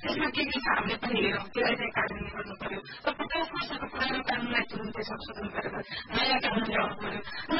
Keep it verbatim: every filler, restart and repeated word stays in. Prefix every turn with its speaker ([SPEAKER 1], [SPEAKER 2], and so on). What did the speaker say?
[SPEAKER 1] त्यसमा के के छ हामीले पनि हेरौँ, त्यसलाई चाहिँ कार्यान्वयन गर्नु पर्यो र पचास वर्षको पुरानो कानुनलाई तुरुन्तै संशोधन गरेर नयाँ कानुन ल्याउनु पर्यो।